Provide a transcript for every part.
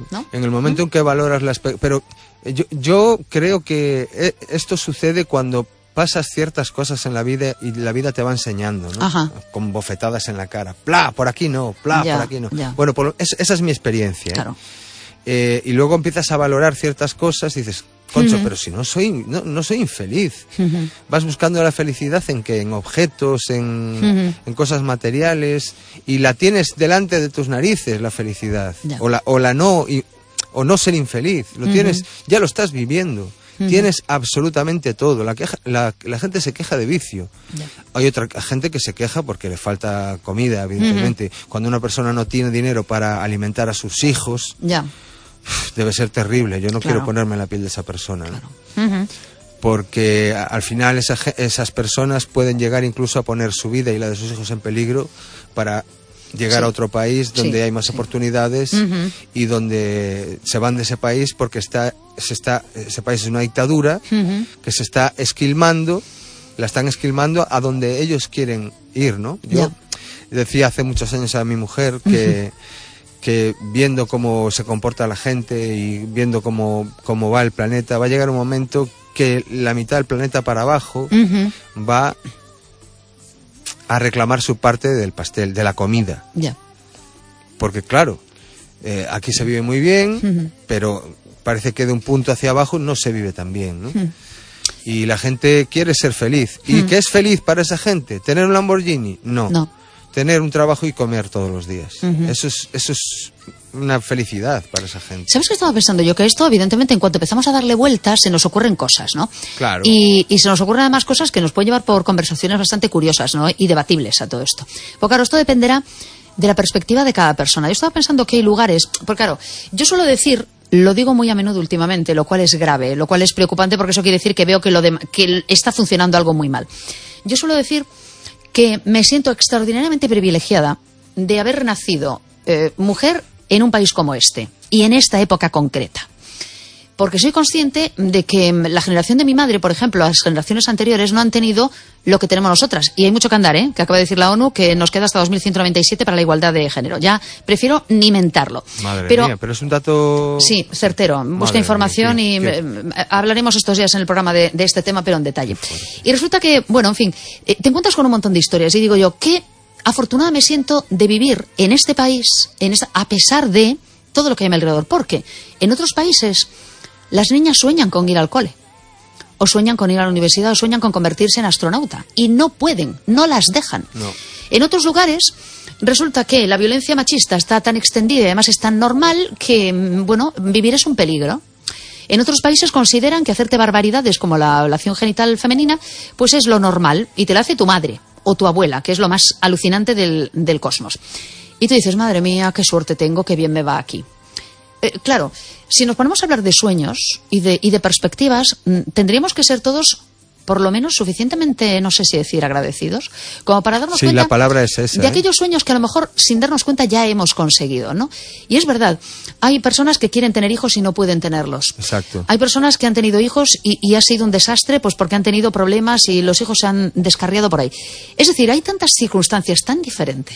¿no? En el momento en que valoras pero yo creo que esto sucede cuando pasas ciertas cosas en la vida y la vida te va enseñando, ¿no? Ajá. Con bofetadas en la cara. ¡Plá! Por aquí no, ¡plá! Ya, Por aquí no. ya. Bueno, esa es mi experiencia. Claro. Y luego empiezas a valorar ciertas cosas y dices, concho, pero si no soy infeliz. Vas buscando la felicidad en qué, en objetos, en cosas materiales, y la tienes delante de tus narices, la felicidad. Ya. O no ser infeliz. Lo tienes, ya lo estás viviendo. Tienes absolutamente todo. La gente se queja de vicio. Ya. Hay otra gente que se queja porque le falta comida, evidentemente. Cuando una persona no tiene dinero para alimentar a sus hijos, Ya. debe ser terrible. Yo no Claro. quiero ponerme en la piel de esa persona, ¿no? Claro. Porque al final esas personas pueden llegar incluso a poner su vida y la de sus hijos en peligro para llegar a otro país donde hay más oportunidades y donde se van de ese país porque ese país es una dictadura que se está esquilmando, la están esquilmando a donde ellos quieren ir, ¿no? Yo decía hace muchos años a mi mujer que viendo cómo se comporta la gente y viendo cómo va el planeta, va a llegar un momento que la mitad del planeta para abajo va a reclamar su parte del pastel, de la comida. Ya. Porque claro, aquí se vive muy bien, pero parece que de un punto hacia abajo no se vive tan bien, ¿no? Y la gente quiere ser feliz. ¿Y qué es feliz para esa gente? ¿Tener un Lamborghini? No. Tener un trabajo y comer todos los días. Eso es una felicidad para esa gente. ¿Sabes qué estaba pensando yo? Que esto, evidentemente, en cuanto empezamos a darle vueltas, se nos ocurren cosas, ¿no? Claro. Y se nos ocurren además cosas que nos pueden llevar por conversaciones bastante curiosas, ¿no? Y debatibles a todo esto. Porque claro, esto dependerá de la perspectiva de cada persona. Yo estaba pensando que hay lugares... Porque claro, yo suelo decir... Lo digo muy a menudo últimamente, lo cual es grave, lo cual es preocupante porque eso quiere decir que veo que está funcionando algo muy mal. Yo suelo decir que me siento extraordinariamente privilegiada de haber nacido mujer en un país como este y en esta época concreta. Porque soy consciente de que la generación de mi madre, por ejemplo, las generaciones anteriores no han tenido lo que tenemos nosotras. Y hay mucho que andar, que acaba de decir la ONU, que nos queda hasta 2197 para la igualdad de género. Ya prefiero ni mentarlo. Madre mía, pero es un dato... Sí, certero. Busca información y hablaremos estos días en el programa de este tema, pero en detalle. Y resulta que, bueno, en fin, te encuentras con un montón de historias y digo yo, qué afortunada me siento de vivir en este país, a pesar de todo lo que hay a mi alrededor. Porque en otros países... Las niñas sueñan con ir al cole, o sueñan con ir a la universidad, o sueñan con convertirse en astronauta. Y no pueden, no las dejan. No. En otros lugares resulta que la violencia machista está tan extendida y además es tan normal que, bueno, vivir es un peligro. En otros países consideran que hacerte barbaridades como la ablación genital femenina, pues es lo normal, y te la hace tu madre o tu abuela, que es lo más alucinante del cosmos. Y tú dices, madre mía, qué suerte tengo, qué bien me va aquí. Claro, si nos ponemos a hablar de sueños y de perspectivas, tendríamos que ser todos, por lo menos, suficientemente, no sé si decir agradecidos, como para darnos cuenta la palabra es esa, de aquellos sueños que a lo mejor, sin darnos cuenta, ya hemos conseguido, ¿no? Y es verdad, hay personas que quieren tener hijos y no pueden tenerlos. Exacto. Hay personas que han tenido hijos y ha sido un desastre pues porque han tenido problemas y los hijos se han descarriado por ahí. Es decir, hay tantas circunstancias tan diferentes.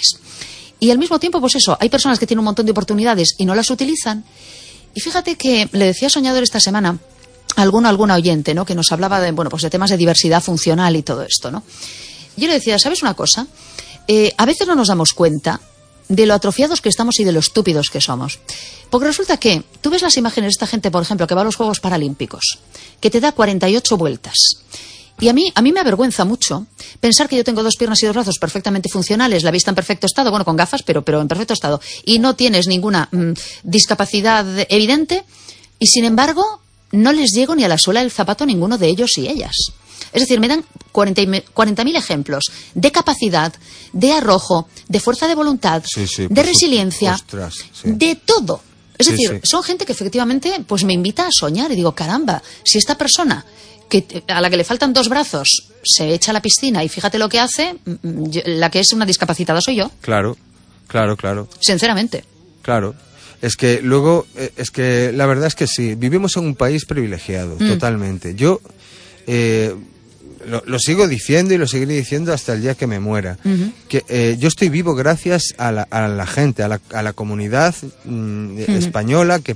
Y al mismo tiempo, pues eso, hay personas que tienen un montón de oportunidades y no las utilizan. Y fíjate que le decía a Soñador esta semana a alguna oyente, ¿no? Que nos hablaba de, bueno, pues de temas de diversidad funcional y todo esto, ¿no? Yo le decía, ¿sabes una cosa? A veces no nos damos cuenta de lo atrofiados que estamos y de lo estúpidos que somos. Porque resulta que tú ves las imágenes de esta gente, por ejemplo, que va a los Juegos Paralímpicos, que te da 48 vueltas. Y a mí me avergüenza mucho pensar que yo tengo 2 piernas y 2 brazos perfectamente funcionales, la vista en perfecto estado, bueno, con gafas, pero en perfecto estado, y no tienes ninguna discapacidad evidente, y sin embargo no les llego ni a la suela del zapato a ninguno de ellos y ellas. Es decir, me dan 40.000 ejemplos de capacidad, de arrojo, de fuerza de voluntad, de resiliencia, ostras, de todo. Es decir, son gente que efectivamente pues me invita a soñar y digo, caramba, si esta persona... a la que le faltan 2 brazos se echa a la piscina y fíjate lo que hace, la que es una discapacitada soy yo. Claro. Sinceramente. Claro. Es que luego, la verdad es que sí, vivimos en un país privilegiado, totalmente. Yo lo sigo diciendo y lo seguiré diciendo hasta el día que me muera. Que yo estoy vivo gracias a la gente, a la comunidad española que